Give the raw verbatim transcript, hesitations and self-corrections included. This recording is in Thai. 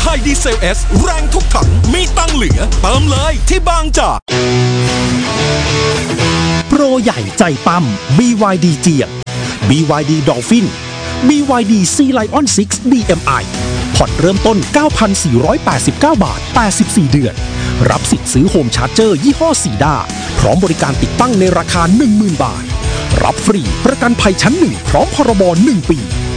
ไฮดีเซล เอส แรงทุกถังมีตังเหลือเติมเลยที่บางจากโปรใหญ่ใจปั๊ม บี วาย ดี เจียง บี วาย ดี Dolphin บี วาย ดี Sea Lion ซิกซ์ ดี เอ็ม ไอ ผ่อนเริ่มต้น เก้าพันสี่ร้อยแปดสิบเก้า บาทแปดสิบสี่เดือนรับสิทธิ์ซื้อโฮมชาร์เจอร์ยี่ห้อซีด้าพร้อมบริการติดตั้งในราคา หนึ่งหมื่น บาทรับฟรีประกันภัยชั้นหนึ่งพร้อมพรบหนึ่งปี